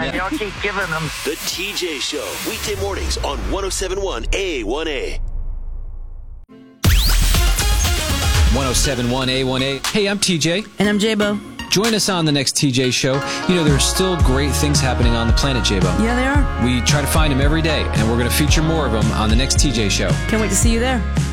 Y'all keep giving them. The TJ Show, weekday mornings on 107.1 A1A. 107.1 A1A. Hey, I'm TJ. And I'm J-Bo. Join us on the next TJ Show. You know, there's still great things happening on the planet, J-Bo. Yeah, there are. We try to find them every day, and we're going to feature more of them on the next TJ Show. Can't wait to see you there.